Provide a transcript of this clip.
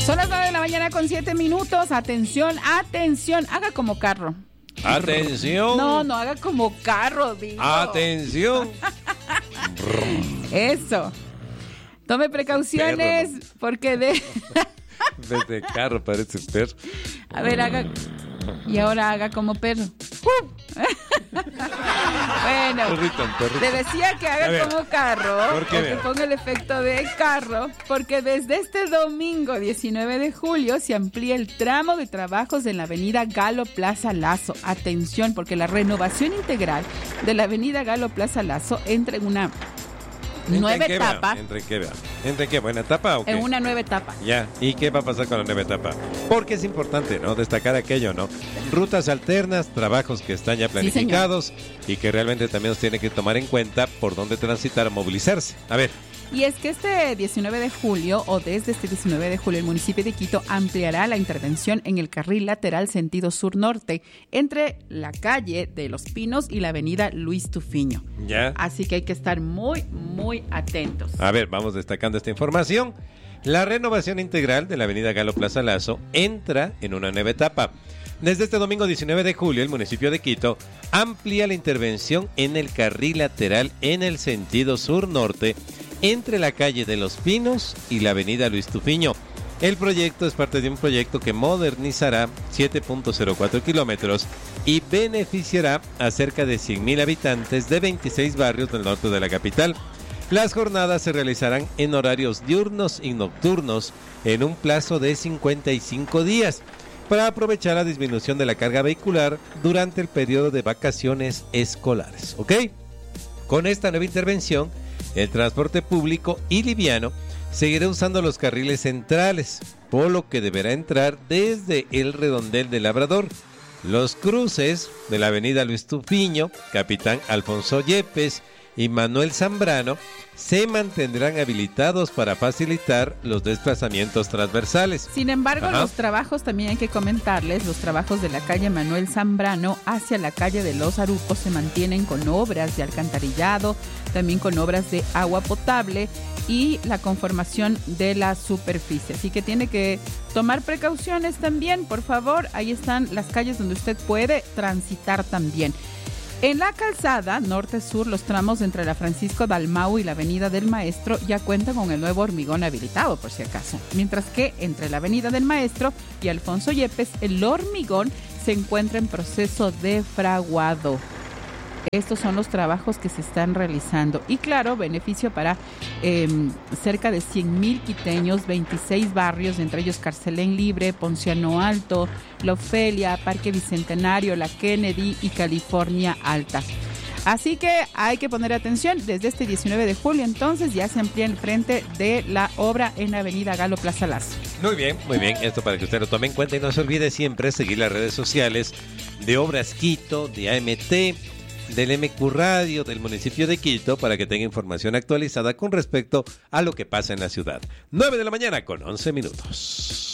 Son las 9 de la mañana con 7 minutos. Atención, atención. Haga como carro. Atención. No haga como carro, digo. Atención. Eso. Tome precauciones, perro, ¿no? porque Desde carro parece perro. A ver, haga... Y ahora haga como perro. Bueno, Perrito. te decía que haga como carro, o que ponga el efecto de carro, porque desde este domingo 19 de julio se amplía el tramo de trabajos en la avenida Galo Plaza Lazo. Atención, porque la renovación integral de la avenida Galo Plaza Lazo entra en una nueva etapa. ¿Entre qué? ¿Buena etapa o qué? En una nueva etapa. Ya, ¿y qué va a pasar con la nueva etapa? Porque es importante, ¿no? Destacar aquello, ¿no? Rutas alternas, trabajos que están ya planificados y que realmente también nos tiene que tomar en cuenta por dónde transitar, movilizarse. A ver. Y es que este 19 de julio, o desde este 19 de julio, el municipio de Quito ampliará la intervención en el carril lateral sentido sur-norte entre la calle de Los Pinos y la avenida Luis Tufiño. Ya. Así que hay que estar muy, muy atentos. A ver, vamos destacando esta información. La renovación integral de la avenida Galo Plaza Lazo entra en una nueva etapa. Desde este domingo 19 de julio, el municipio de Quito amplía la intervención en el carril lateral en el sentido sur-norte entre la calle de Los Pinos y la avenida Luis Tufiño. El proyecto es parte de un proyecto que modernizará 7.04 kilómetros y beneficiará a cerca de 100.000 habitantes de 26 barrios del norte de la capital. Las jornadas se realizarán en horarios diurnos y nocturnos en un plazo de 55 días para aprovechar la disminución de la carga vehicular durante el periodo de vacaciones escolares. ¿Ok? Con esta nueva intervención, el transporte público y liviano seguirá usando los carriles centrales, por lo que deberá entrar desde el redondel del Labrador. Los cruces de la avenida Luis Tufiño, Capitán Alfonso Yepes y Manuel Zambrano se mantendrán habilitados para facilitar los desplazamientos transversales. Sin embargo, los trabajos, también hay que comentarles, los trabajos de la calle Manuel Zambrano hacia la calle de Los Arucos se mantienen con obras de alcantarillado, también con obras de agua potable y la conformación de la superficie. Así que tiene que tomar precauciones también, por favor. Ahí están las calles donde usted puede transitar también. En la calzada norte-sur, los tramos entre la Francisco Dalmau y la avenida del Maestro ya cuentan con el nuevo hormigón habilitado, por si acaso. Mientras que entre la avenida del Maestro y Alfonso Yepes, el hormigón se encuentra en proceso de fraguado. Estos son los trabajos que se están realizando. Y claro, beneficio para cerca de 100.000 quiteños, 26 barrios, entre ellos Carcelén Libre, Ponciano Alto, La Ofelia, Parque Bicentenario, La Kennedy y California Alta. Así que hay que poner atención. Desde este 19 de julio, entonces, ya se amplía el frente de la obra en la avenida Galo Plaza Lazo. Muy bien. Esto para que usted lo tome en cuenta y no se olvide siempre seguir las redes sociales de Obras Quito, de AMT, del MQ Radio del municipio de Quito para que tenga información actualizada con respecto a lo que pasa en la ciudad. 9 de la mañana con 11 minutos.